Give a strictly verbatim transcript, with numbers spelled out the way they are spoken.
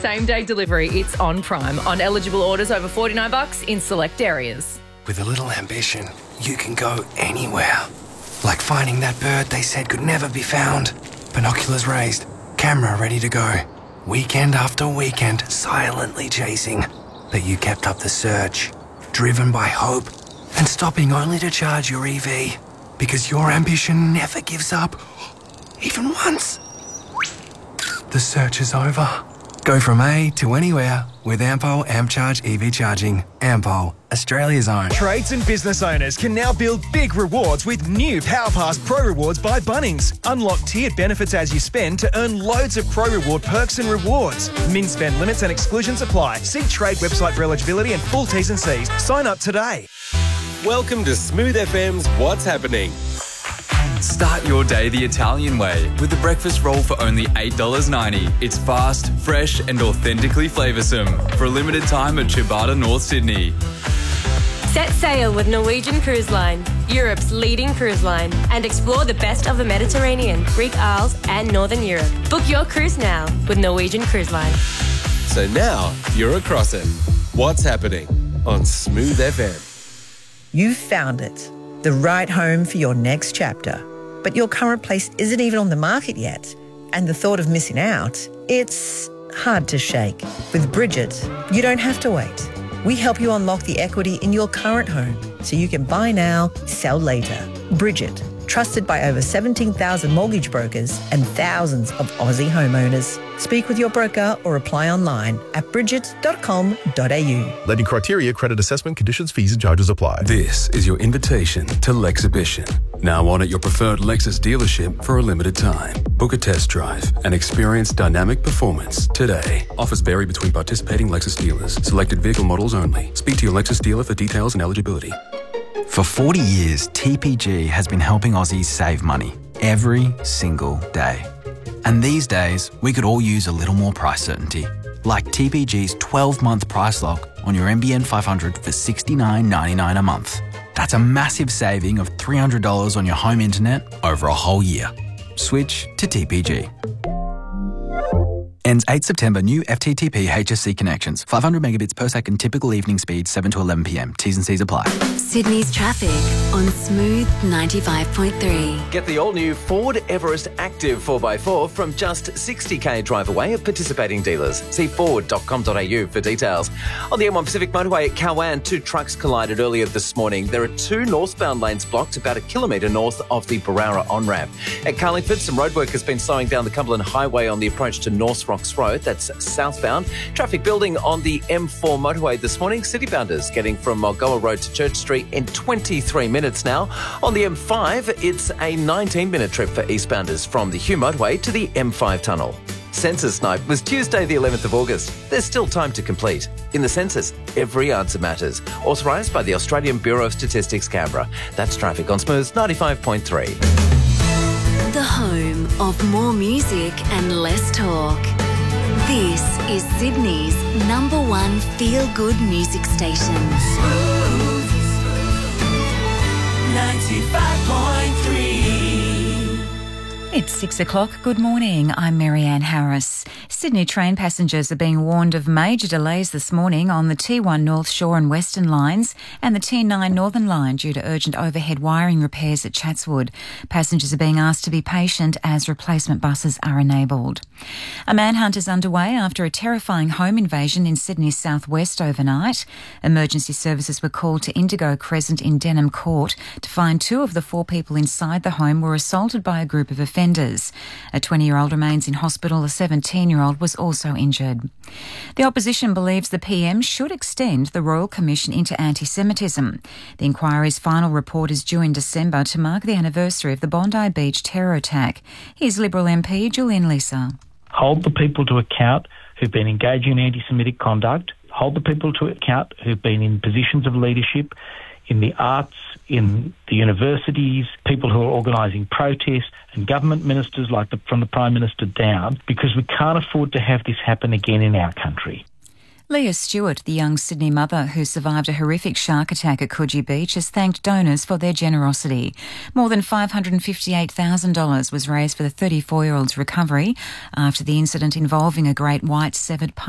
same-day delivery. It's on Prime on eligible orders over forty-nine bucks in select areas. With a little ambition, you can go anywhere. Like finding that bird they said could never be found. Binoculars raised, camera ready to go. Weekend after weekend, silently chasing. But you kept up the search, driven by hope, and stopping only to charge your E V. Because your ambition never gives up, even once. The search is over. Go from A to anywhere with Ampol AmpCharge E V charging. Ampol, Australia's own. Trades and business owners can now build big rewards with new PowerPass Pro Rewards by Bunnings. Unlock tiered benefits as you spend to earn loads of Pro Reward perks and rewards. Min spend limits and exclusions apply. See Trade website for eligibility and full T's and C's. Sign up today. Welcome to Smooth F M's What's Happening. Start your day the Italian way with a breakfast roll for only eight dollars ninety. It's fast, fresh and authentically flavoursome. For a limited time at Ciabatta, North Sydney. Set sail with Norwegian Cruise Line, Europe's leading cruise line, and explore the best of the Mediterranean, Greek Isles and Northern Europe. Book your cruise now with Norwegian Cruise Line. So now you're across it. What's Happening on Smooth F M. You've found it, the right home for your next chapter. But your current place isn't even on the market yet. And the thought of missing out, it's hard to shake. With Bridget, you don't have to wait. We help you unlock the equity in your current home so you can buy now, sell later. Bridget, trusted by over seventeen thousand mortgage brokers and thousands of Aussie homeowners. Speak with your broker or apply online at bridget dot com dot a u. Lending criteria, credit assessment, conditions, fees and charges apply. This is your invitation to Lexhibition. Now on at your preferred Lexus dealership for a limited time. Book a test drive and experience dynamic performance today. Offers vary between participating Lexus dealers. Selected vehicle models only. Speak to your Lexus dealer for details and eligibility. For forty years, T P G has been helping Aussies save money every single day. And these days, we could all use a little more price certainty. Like T P G's twelve-month price lock on your N B N five hundred for sixty-nine ninety-nine a month. That's a massive saving of three hundred dollars on your home internet over a whole year. Switch to T P G. Ends eighth September. New F T T P H S C connections. five hundred megabits per second. Typical evening speed seven to eleven p m. T's and C's apply. Sydney's traffic on Smooth ninety-five point three. Get the all-new Ford Everest Active four by four from just sixty k drive away at participating dealers. See ford dot com dot a u for details. On the M one Pacific motorway at Cowan, two trucks collided earlier this morning. There are two northbound lanes blocked about a kilometre north of the Barara on-ramp. At Carlingford, some roadwork has been slowing down the Cumberland Highway on the approach to North Rocks Road. That's southbound. Traffic building on the M four motorway this morning. Citybounders getting from Mulgoa Road to Church Street in twenty-three minutes now. On the M five, it's a nineteen minute trip for eastbounders from the Hugh motorway to the M five tunnel. Census night was Tuesday the eleventh of August. There's still time to complete. In the census, every answer matters. Authorised by the Australian Bureau of Statistics, Canberra. That's traffic on Smooth ninety-five point three. The home of more music and less talk. This is Sydney's number one feel-good music station. Smooth ninety-five point three. It's six o'clock. Good morning. I'm Marianne Harris. Sydney train passengers are being warned of major delays this morning on the T one North Shore and Western lines and the T nine Northern line due to urgent overhead wiring repairs at Chatswood. Passengers are being asked to be patient as replacement buses are enabled. A manhunt is underway after a terrifying home invasion in Sydney's southwest overnight. Emergency services were called to Indigo Crescent in Denham Court to find two of the four people inside the home were assaulted by a group of offenders. A twenty-year-old remains in hospital. A seventeen-year-old was also injured. The opposition believes the P M should extend the Royal Commission into anti-Semitism. The inquiry's final report is due in December to mark the anniversary of the Bondi Beach terror attack. Here's Liberal M P Julian Leeser. Hold the people to account who've been engaging in anti-Semitic conduct. Hold the people to account who've been in positions of leadership in the arts, in the universities, people who are organising protests, and government ministers like the, from the Prime Minister down, because we can't afford to have this happen again in our country. Leah Stewart, the young Sydney mother who survived a horrific shark attack at Coogee Beach, has thanked donors for their generosity. More than five hundred fifty-eight thousand dollars was raised for the thirty-four-year-old's recovery after the incident involving a great white severed